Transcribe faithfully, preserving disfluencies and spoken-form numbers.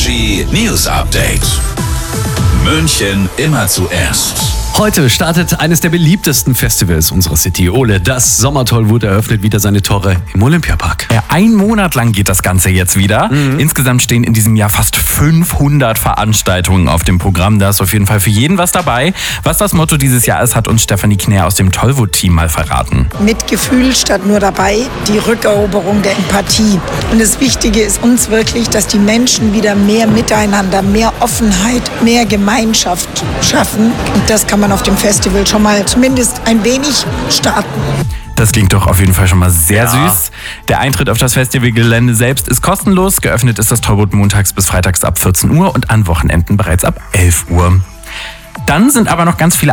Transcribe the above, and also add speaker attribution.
Speaker 1: Energy News Update. München immer zuerst.
Speaker 2: Heute startet eines der beliebtesten Festivals unserer City. Ole, das Sommertollwut eröffnet wieder seine Tore im Olympiapark.
Speaker 3: Ja, ein Monat lang geht das Ganze jetzt wieder. Mhm. Insgesamt stehen in diesem Jahr fast fünfhundert Veranstaltungen auf dem Programm. Da ist auf jeden Fall für jeden was dabei. Was das Motto dieses Jahr ist, hat uns Stefanie Knär aus dem Tollwut-Team mal verraten.
Speaker 4: Mit Gefühl statt nur dabei, die Rückeroberung der Empathie. Und das Wichtige ist uns wirklich, dass die Menschen wieder mehr Miteinander, mehr Offenheit, mehr Gemeinschaft schaffen. Und das kann man auf dem Festival schon mal zumindest ein wenig starten.
Speaker 3: Das klingt doch auf jeden Fall schon mal sehr
Speaker 2: Ja.
Speaker 3: süß. Der Eintritt auf das Festivalgelände selbst ist kostenlos. Geöffnet ist das Tollwut montags bis freitags ab vierzehn Uhr und an Wochenenden bereits ab elf Uhr. Dann sind aber noch ganz viele